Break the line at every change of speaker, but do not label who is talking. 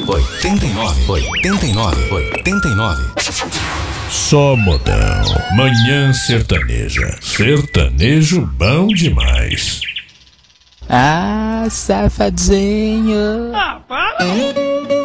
89.
Só modão. Manhã sertaneja. Sertanejo bom demais.
Ah, safadinho.
Ah, para!